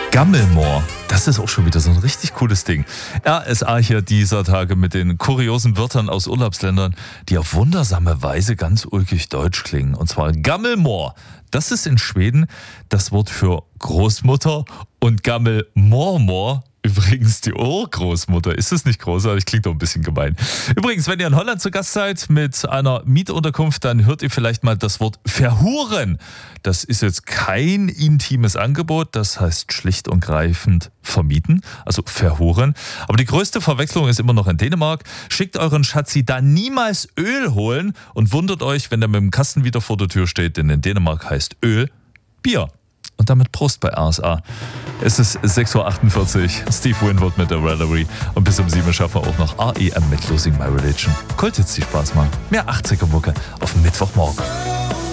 Gammelmoor. Das ist auch schon wieder so ein richtig cooles Ding. RSA hier dieser Tage mit den kuriosen Wörtern aus Urlaubsländern, die auf wundersame Weise ganz ulkig deutsch klingen. Und zwar Gammelmoor. Das ist in Schweden das Wort für Großmutter und Gammelmormor übrigens die Urgroßmutter. Ist das nicht großartig? Klingt doch ein bisschen gemein. Übrigens, wenn ihr in Holland zu Gast seid mit einer Mietunterkunft, dann hört ihr vielleicht mal das Wort verhuren. Das ist jetzt kein intimes Angebot, das heißt schlicht und greifend vermieten, also verhuren. Aber die größte Verwechslung ist immer noch in Dänemark. Schickt euren Schatzi da niemals Öl holen und wundert euch, wenn der mit dem Kasten wieder vor der Tür steht, denn in Dänemark heißt Öl Bier. Und damit Prost bei RSA. Es ist 6.48 Uhr. Steve Winwood mit der Valerie. Und bis um 7 Uhr schaffen wir auch noch REM mit Losing My Religion. Kult jetzt die Spaß mal. Mehr 80er-Mucke auf Mittwochmorgen.